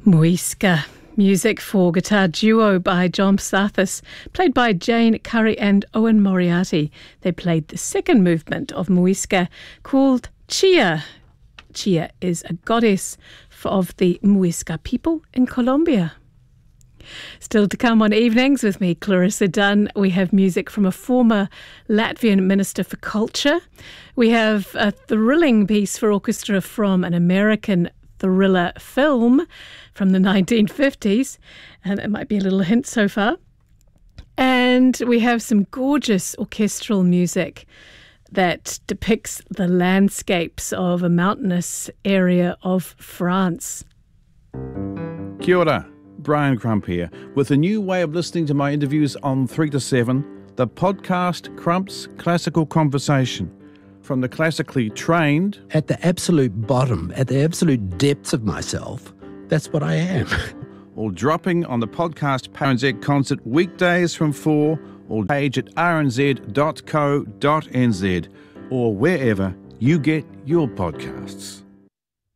Muisca, music for guitar duo by John Psathis, played by Jane Curry and Owen Moriarty. They played the second movement of Muisca called Chia. Chia is a goddess of the Muisca people in Colombia. Still to come on Evenings with me, Clarissa Dunn. We have music from a former Latvian Minister for Culture. We have a thrilling piece for orchestra from an American thriller film from the 1950s, and it might be a little hint so far. And we have some gorgeous orchestral music that depicts the landscapes of a mountainous area of France. Kia ora, Brian Crump here, with a new way of listening to my interviews on 3 to 7, the podcast Crump's Classical Conversation. From the classically trained... At the absolute bottom, at the absolute depths of myself, that's what I am. Or dropping on the podcast RNZ concert weekdays from 4, or page at rnz.co.nz, or wherever you get your podcasts.